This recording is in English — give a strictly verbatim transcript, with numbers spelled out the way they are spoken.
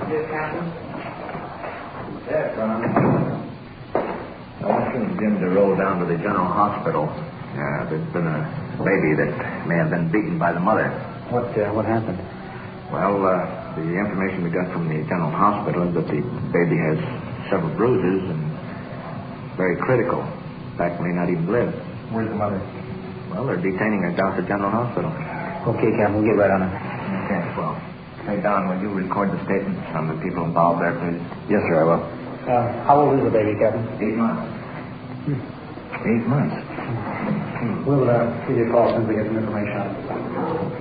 Yes, Captain? Yes, Ron. I want you and Jim to roll down to the general hospital. Uh, there's been a baby that may have been beaten by the mother. What uh, what happened? Well, uh, the information we got from the general hospital is that the baby has several bruises and very critical. In fact, may not even live. Where's the mother? Well, they're detaining her down at the general hospital. Okay, Captain, we'll get right on it. Okay, well. Hey, Don, will you record the statements from the people involved there, please? Yes, sir, I will. Uh, how old is the baby, Captain? Eight months. Hmm. Eight months. We'll uh, give you a call as soon as we get some information on it.